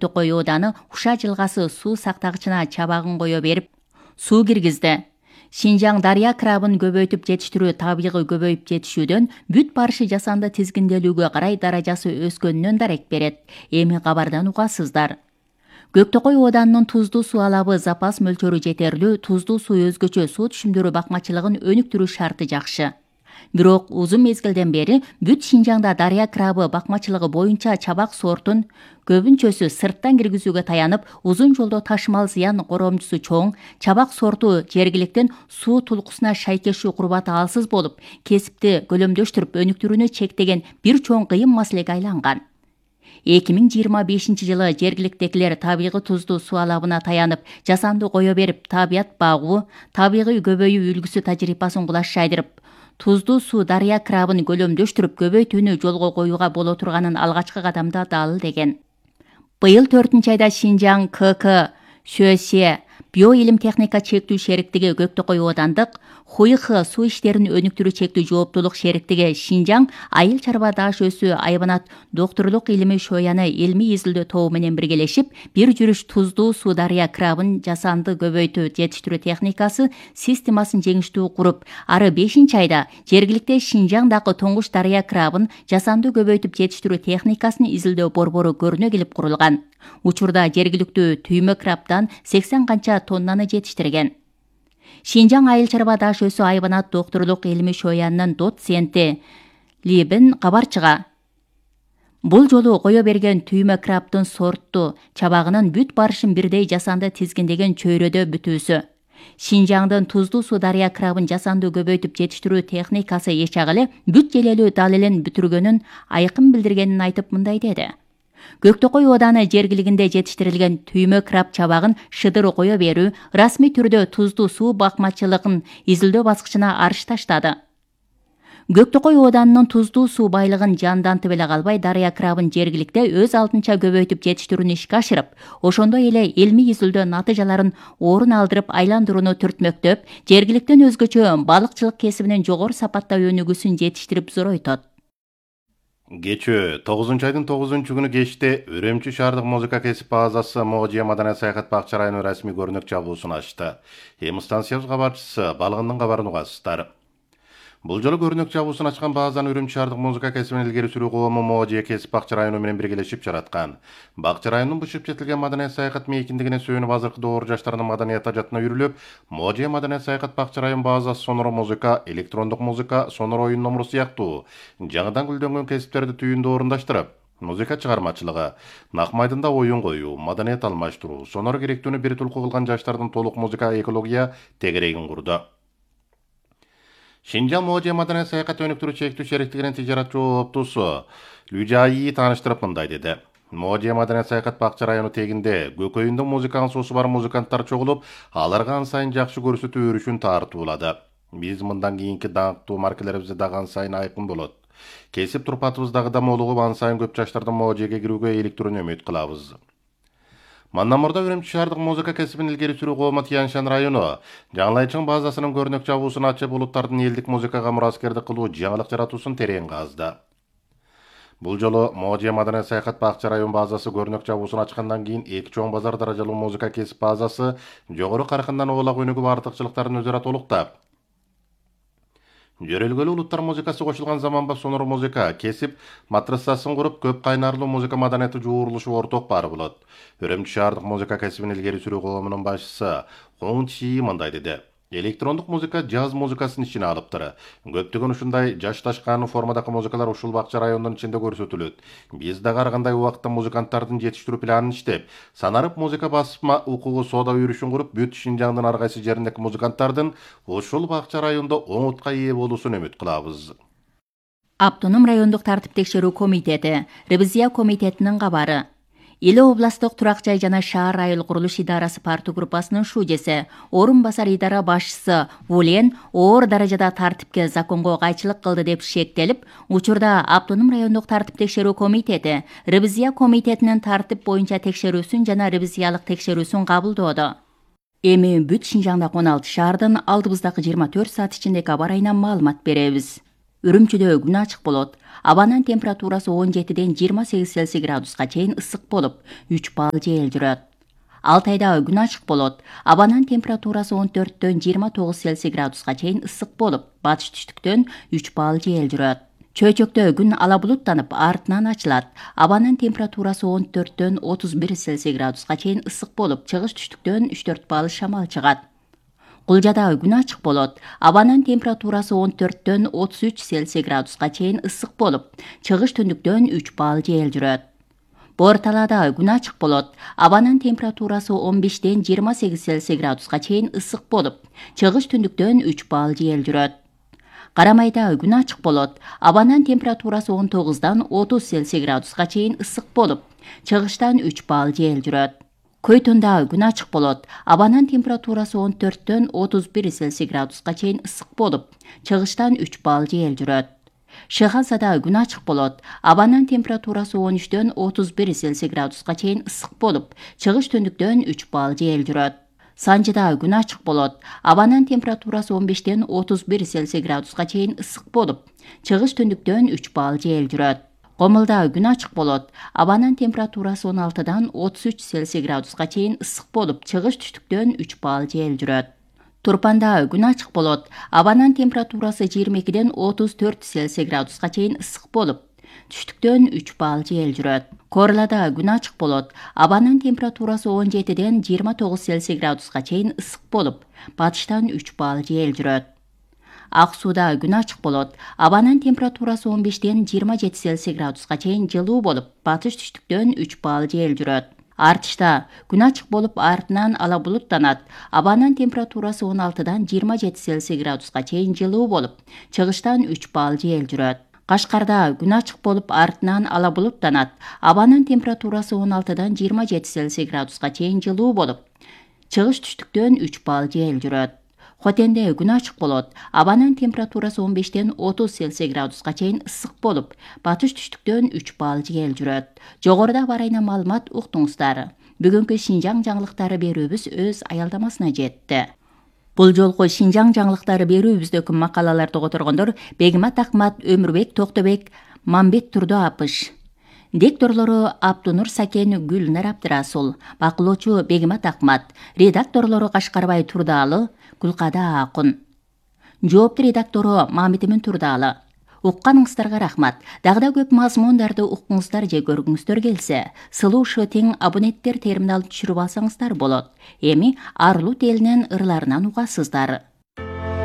Көктөкөй ооданы Уша жылгасы суу сактагычына чабагын кое берип, суу киргизди. Шинжаң дарыя крабын көбөйтүп жетиштирүү табигый көбөйүп жетишүүдөн бүт барышы жасанды тизгинделүүгө карай даражасы өскөнүнөн дарек берет. Эми кабардан угасыздар. Көктөкөй ооданынын туздуу суу алабы запас мөлчөрү жетерлүү, туздуу суу өзгөчө суу түшүмдөрү бакмачылыгын өнүктүрүү шарты жакшы. Бирок узун мезгилден бери бүт Шинжаңда дарыя крабы бакмачылыгы боюнча чабак сортун көбүнчөсү сырттан киргизүүгө таянып, узун жолдо ташымал зыян коромчусу чоң, чабак сорту жергиликтен суу тулкусуна шайкештүү курбаты алсыз болуп, кесипти көлөмдөштүрүп өнүктүрүүнү чектеген бир чоң кыйын маселеге айланган. 2025 жылы жергиликтегилер табигый туздуу суу алабына таянып, жасанды кое берип, табият багуу, табигый көбөйүү үлгүсү тажрыйбасын кулаш жайдырып, туздуу суу дарыя крабын көлөмдөштүрүп көбөйтүүнү жолго коюуга боло турганын алгачкы кадамда далыл деген. Быйыл 4-айда Шинжаң КК ШС Биоилим техника чектүү шериктиги Көктөкөй оодандык ХУИХ суу иштерин өнүктүрүү чектүү жооптуулук шериктиги Шинжаң айыл чарба даш өсүү айбанат докторлук илими шояны илмий изилдөө тобу менен биргелешип, бир жүрүш туздуу суу дарыя крабын жасанды көбөйтүү жетиштирүү техникасы системасын жеңиштүү куруп, ары 5-айда жергиликте Шинжаңдагы тоңуш дарыя крабын жасанды көбөйтүп жетиштирүү техникасын изилдөө борбору көрүнө келип курулган. Учурда жергиликтүү түймө крабдан 80 канча тоннаны жетиштирген. Шинжаң айыл чарба даш өсүү айбанат докторлук илими шоянынын доценти Либин кабарчыга. Бул жолу кое берген түймө крабдын сортту чабагынын бүт барышын бирдей жасанды тизгиндеген чөйрөдө бүтүүсү. Шинжаңдын туздуу суу дарыя крабын жасанды көбөйтүп жетиштирүү техникасы эч агыле бүт желелүү далилин бүтүргөнүн айкын билдиргенин айтып мындай деди. Көктөкөй ооданы жергилигинде жетиштирилген түймө краб чабагын шыдыр кое берүү расмий түрдө туздуу суу бакмачылыгын изилдөө баскычына арыш таштады. Көктөкөй ооданынын туздуу суу байлыгын жандантып эле калбай, дарыя крабын жергиликте өз алдынча көбөйтүп жетиштирүүнү ишке ашырып, ошондой эле илмий изилдөө натыйжаларын орун алдырып айландырууну түртмөктөп, жергиликтен өзгөчө балыкчылык кесибинин жогору сапатта өнүгүүсүн жетиштирип зоройтот. Кечөө 9-айдын 9-күнү кечте Үрөмчү шаардык музыка кесип базасы Можия маданий саякат бакча районунун расмий көрүнөк жабуусун ачты. Эми станциябыз кабарчысы Балыгындын кабарын угасыздар. Бул жолу көрүнөк жабуусун ачкан базаны Үрөмчү шаардык музыка кесибин илгери сүрүү коому Можия кесип бакча району менен биргелешип жараткан. Бакча районунун бышып жетилген маданий саякат мейкиндигине сүйөнүп азыркы доор жаштардын маданият ажатына үйрүлүп, Можия маданий саякат бакча район базасы сонор музыка, электрондук музыка, сонор оюн номуру сыяктуу жаңыдан гүлдөнгөн кесиптерди түйүндө орундаштырып, музыка чыгармачылыгы, нак майдында оюн коюу, маданият алмаштыруу, сонор керектүүнү бир тулку кылган жаштардын толук музыка экология тегерегин курду. Шинжаң Можия маданий саякат өнүктүрүү чектүү шериктигинин тижарат жооптуусу Лүжайи тааныштырып мындай деди. Можия маданий саякат бакча району тегинде көкөйүндө музыканын суусу бар музыканттар чогулуп, аларга ан сайын жакшы көрсөтүү өрүшүн тартуулады. Биз мындан кийинки даңктуу маркалерибизде дагы ан сайын айкын болот. Кесип турпатыбыздагы да молугуп, ан сайын көп жаштардын Можияга кирүүгө иликтүүнү үмүт кылабыз. Мандан мурда Үрөмчү шаардык музыка кесибин илгери сүрүү коому Тяньшан району Жаңылайчың базасынын көрүнөк жабуусун ачып, улуттардын элдик музыкага мураскердик кылуу жаңылык жаратуусун терең казды. Бул жолу Можия маданий саякат бакча район базасы көрүнөк жабуусун ачкандан кийин эки чоң базар даражалуу музыка кесип базасы жогору каркындан оолак өнүгүп, артыкчылыктарын өзара толуктап, жөрөлгөлүү улуттар музыкасы кошулган заманбап сонор музыка кесип матрассасын куруп, көп кайнарлуу музыка маданияты жуурулушу орток баары болот. Үрөмчү шаардык музыка кесибин илгери сүрүү коомунун башчысы Хун Чи мындай деди. Электрондук музыка жаз музыкасын ичине алыптыр. Көптөгөн ушундай жашташкан формадагы музыкалар ушул бакча районунун ичинде көрсөтүлөт. Биз дагы ар кандай убакытта музыканттардын жетиштирүү планын иштеп, санарып музыка басма укугу соода үйрүшүн куруп, бүт Шинжаңдын ар кайсы жериндеги музыканттардын ушул бакча районунда оң утка ээ болуусун үмүт кылабыз. Автоном райондук тартип текшерүү комитети, ревизия комитетинин кабары. Эле областтык турак жай жана шаар айыл курулуш идарасы парту группасынын шужеси, орун басар идара башчысы Вулен оор даражада тартипке законго кайчылык кылды деп шектелип, учурда автоном райондук тартип текшерүү комитети ревизия комитетинин тартип боюнча текшерүүсүн жана ревизиялык текшерүүсүн кабылдоодо. Эми бүт Шинжаңдагы 16 шаардын алдыбыздагы 24 саат ичиндеги аба ырайынан маалымат беребиз. Үрүмчүдө күн ачык болот. Абанын температурасы 17-ден 28 Цельсий градуска чейин ысык болуп, 3 балл жел жүрөт. Алтайда күн ачык болот. Абанын температурасы 14-дөн 29 Цельсий градуска чейин ысык болуп, батыш түштүктөн 3 балл жел жүрөт. Чөйчөктө күн ала булуттанып, артынан ачылат. Абанын температурасы 14-дөн 31 Цельсий градуска чейин ысык болуп, чыгыш түштүктөн 3-4 балл шамал чыгат. Кулжада күн ачык болот. Абанын температурасы 14-дөн 33 Цельсий градуска чейин ысык болуп, чыгыш түндүктөн 3 балл жел жүрөт. Борталада күн ачык болот. Абанын температурасы 15-ден 28 Цельсий градуска чейин ысык болуп, чыгыш түндүктөн 3 балл жел жүрөт. Карамайда күн ачык болот. Абанын температурасы 19-дан 30 Цельсий градуска чейин ысык болуп, чыгыштан 3 балл жел жүрөт. Көйтүндө күн ачык болот. Абанын температурасы 14-дөн 31 Цельсий градуска чейин ысык болуп, чыгыштан 3 балл жел жүрөт. Шыгансада күн ачык болот. Абанын температурасы 13-дөн 31 Цельсий градуска чейин ысык болуп, чыгыш түндүктөн 3 балл жел жүрөт. Санжыда күн ачык болот. Абанын температурасы 15-ден 31 Цельсий градуска чейин ысык болуп, чыгыш түндүктөн 3 балл жел жүрөт. Комулда күн ачык болот. Абанын температурасы 16-дан 33 Цельсий градуска чейин ысык болуп, чыгыш түштүктөн 3 балл жел жүрөт. Турпанда күн ачык болот. Абанын температурасы 22-ден 34 Цельсий градуска чейин ысык болуп, түштүктөн 3 балл жел жүрөт. Корлада күн ачык болот. Абанын температурасы 17-ден 29 Цельсий градуска чейин ысык болуп, батыштан 3 балл жел жүрөт. Ак сууда күн ачык болот. Абанын температурасы 15-ден 27 Цельсий градуска чейин жылуу болуп, батыш түштүктөн 3 балл жел жүрөт. Артышта күн ачык болуп, артынан ала булуттанат. Абанын температурасы 16-дан 27 Цельсий градуска чейин жылуу болуп, чыгыштан 3 балл жел жүрөт. Кашкарда күн ачык болуп, артынан ала булуттанат. Абанын температурасы 16-дан 27 Цельсий градуска чейин жылуу болуп, чыгыш түштүктөн 3 балл жел жүрөт. Хотенде күн ачык болот. Абанын температурасы 15-ден 30 Цельсий градуска чейин ысык болуп, батыш түштүктөн 3 балл жел жүрөт. Жогоруда бар айна маалымат уктуңуздар. Бүгүнкү Шинжаң жаңылыктары берүүбүз өз аялдамасына жетти. Бул жолку Шинжаң жаңылыктары берүүбүздөгү макалаларды которгондор Бегимат Акмат, Өмүрбек Токтобек, Мамбет Турду Апыш. Дикторлору Абдунур Сакен, Гүлнар Абдырасул, бакылоочу Бегимат Акмат, редакторлору Кашкарбай Турдалы, Гүлкада Акун. Жоопту редактору Мамитимин Турдалы. Укканыңыздарга рахмат. Дагы да көп мазмундарды уккуңуздар же көргүңүздөр келсе, сылуушу тең абоненттер терминалын түшүрүп алсаңыздар болот. Эми Арлут элинин ырларынан угасыздар.